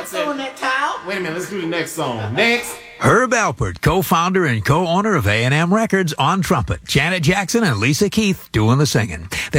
throwing that towel. Wait a minute, let's do the next song. Next. Herb Alpert, co-founder and co-owner of A&M Records on trumpet. Janet Jackson and Lisa Keith doing the singing.